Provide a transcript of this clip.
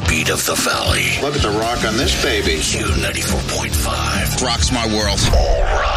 heartbeat of the valley. Look at the rock on this baby. Q94.5 rocks my world. All right.